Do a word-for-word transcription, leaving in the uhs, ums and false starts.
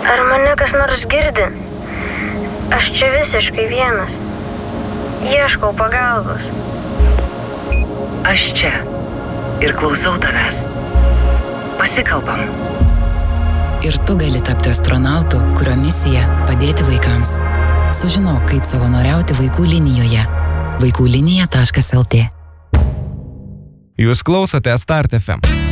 Ar mane kas nors girdi? Aš čia visiškai vienas. Ieškau pagalbos. Aš čia ir klausau tavęs. Pasikalbam. Ir tu gali tapti astronautu, kurio misija padėti vaikams. Sužinok, kaip savanoriauti vaikų linijoje. vaikų linija taškas el tė. Jūs klausote Start ef em.